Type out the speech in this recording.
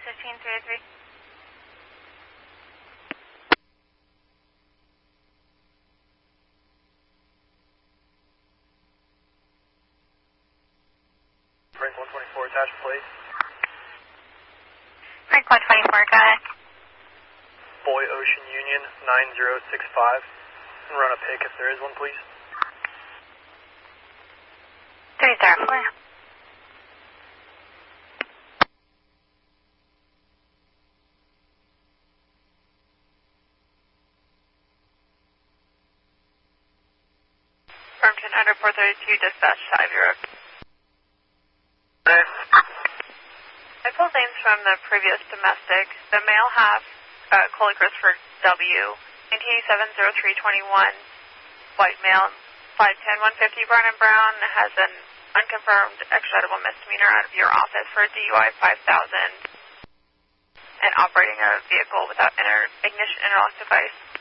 15383. Frank 124, attached plate. Frank 124, got it. Boy Ocean Union 9065. And run a pick if there is one, please. 304. Farmington under 432, dispatch 50. I pulled names from the previous domestic. The male half, Coley Christopher W., 1987-0321, white male, 5'10", 150, brown and brown, has an unconfirmed extraditable misdemeanor out of your office for a DUI 5,000 and operating a vehicle without ignition interlock device.